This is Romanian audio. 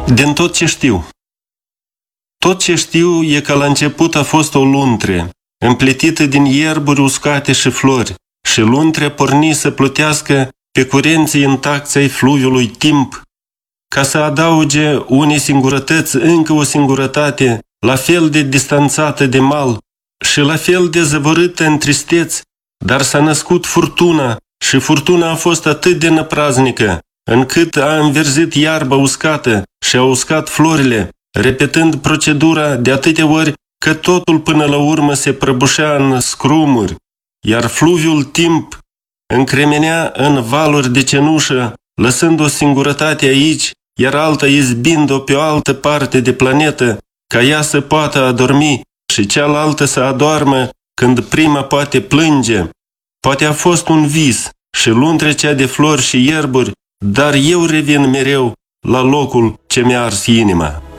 Din tot ce știu. Tot ce știu e că la început a fost o luntre, împletită din ierburi uscate și flori, și luntrea porni să plutească pe curenții intacți ai fluviului timp, ca să adauge unei singurătăți încă o singurătate, la fel de distanțată de mal și la fel de zăvorâtă în tristeți, dar s-a născut furtuna și furtuna a fost atât de năpraznică, încât a înverzit iarba uscată și a uscat florile, repetând procedura de atâtea ori că totul până la urmă se prăbușea în scrumuri, iar fluviul timp încremenea în valuri de cenușă, lăsând o singurătate aici, iar alta izbind-o pe o altă parte de planetă, ca ea să poată adormi și cealaltă să adoarmă când prima poate plânge. Poate a fost un vis și luntrea cea de flori și ierburi, dar eu revin mereu la locul ce mi-a ars inima.